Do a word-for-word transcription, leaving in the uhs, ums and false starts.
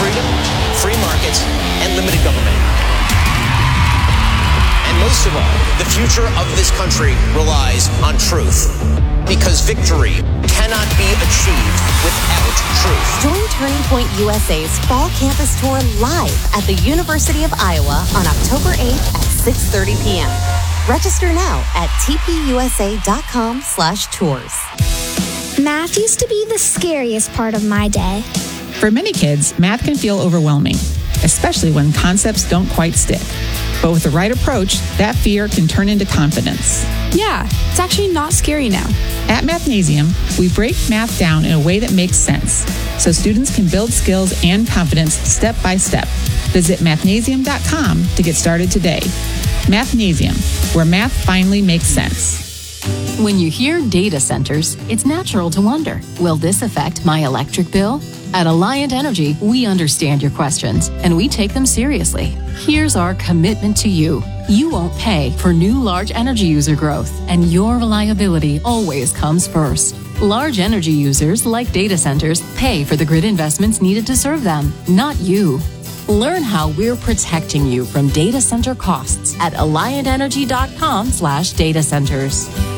freedom, free markets, and limited government. And most of all, the future of this country relies on truth. Because victory cannot be achieved without truth. Join Turning Point U S A's Fall Campus Tour live at the University of Iowa on October eighth at six thirty p.m. Register now at tpusa.com slash tours. Math used to be the scariest part of my day. For many kids, math can feel overwhelming, especially when concepts don't quite stick. But with the right approach, that fear can turn into confidence. Yeah, it's actually not scary now. At Mathnasium, we break math down in a way that makes sense, so students can build skills and confidence step by step. Visit mathnasium dot com to get started today. Mathnasium, where math finally makes sense. When you hear data centers, it's natural to wonder, will this affect my electric bill? At Alliant Energy, we understand your questions, and we take them seriously. Here's our commitment to you. You won't pay for new large energy user growth, and your reliability always comes first. Large energy users, like data centers, pay for the grid investments needed to serve them, not you. Learn how we're protecting you from data center costs at alliant energy dot com slash data centers.